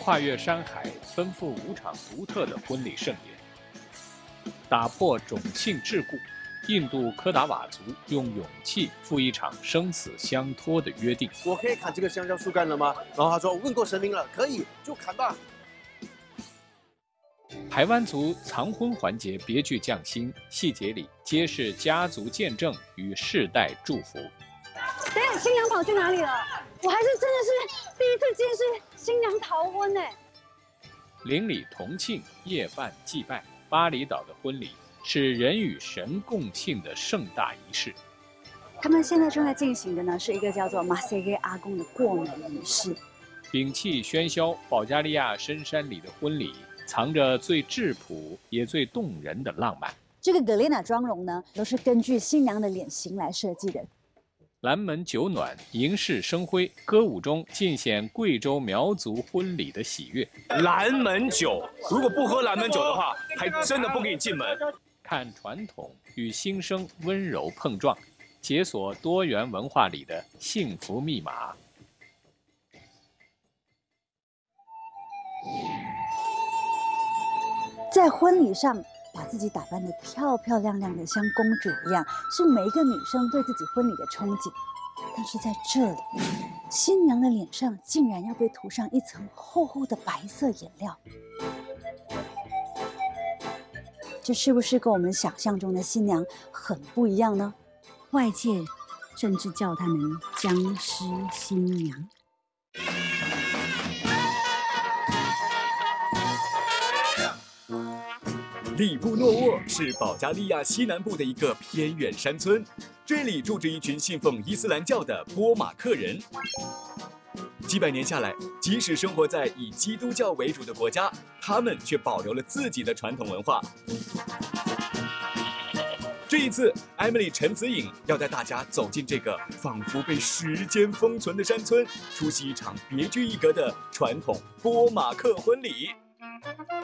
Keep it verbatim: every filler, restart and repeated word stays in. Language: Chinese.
跨越山海，奔赴五场独特的婚礼盛典，打破种姓桎梏。印度科达瓦族用勇气赴一场生死相托的约定。 我可以砍这个香蕉树干了吗？然后他说：“我问过神明了，可以，就砍吧。” 台湾族藏婚环节别具匠心，细节里皆是家族见证与世代祝福。 等一下，新娘跑去哪里了？我还是真的是第一次见识新娘逃婚呢。 邻里同庆，夜半祭拜。巴厘岛的婚礼是人与神共庆的盛大仪式。 他们现在正在进行的呢，是一个叫做马塞给阿公的过门仪式。 摒弃喧嚣，保加利亚深山里的婚礼藏着最质朴也最动人的浪漫。 这个格莲娜妆容呢，都是根据新娘的脸型来设计的。 蓝门酒暖，迎世生辉，歌舞中尽显贵州苗族婚礼的喜悦。 蓝门酒，如果不喝蓝门酒的话，还真的不给你进门。 看传统与新生温柔碰撞，解锁多元文化里的幸福密码。 在婚礼上把自己打扮得漂漂亮亮的，像公主一样，是每一个女生对自己婚礼的憧憬。但是在这里，新娘的脸上竟然要被涂上一层厚厚的白色颜料，这是不是跟我们想象中的新娘很不一样呢？外界甚至叫她们僵尸新娘。 利布诺沃是保加利亚西南部的一个偏远山村，这里住着一群信奉伊斯兰教的波马克人。几百年下来，即使生活在以基督教为主的国家，他们却保留了自己的传统文化。这一次 ，Emily 陈子颖要带大家走进这个仿佛被时间封存的山村，出席一场别具一格的传统波马克婚礼。